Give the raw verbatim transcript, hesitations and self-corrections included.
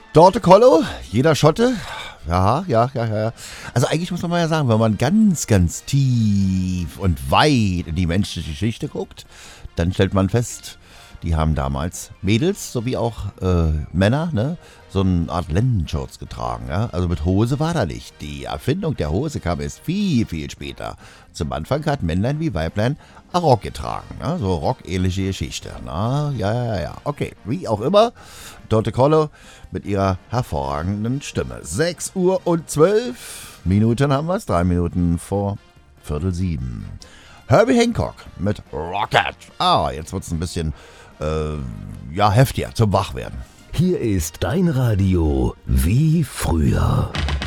Dorte Collo, jeder Schotte. Ja, ja, ja, ja. Also eigentlich muss man mal ja sagen, wenn man ganz, ganz tief und weit in die menschliche Geschichte guckt, dann stellt man fest, die haben damals Mädels sowie auch äh, Männer, ne, so eine Art Lendenshorts getragen. Ja? Also mit Hose war da nicht. Die Erfindung der Hose kam erst viel, viel später. Zum Anfang hat Männlein wie Weiblein ein Rock getragen. Ne? So rockähnliche Geschichte. Na, ja, ja, ja. Okay, wie auch immer. Dorte Collo mit ihrer hervorragenden Stimme. sechs Uhr und zwölf Minuten haben wir es. Drei Minuten vor Viertel sieben. Herbie Hancock mit Rocket. Ah, jetzt wird es ein bisschen äh, ja, heftiger zum Wachwerden. Hier ist dein Radio wie früher.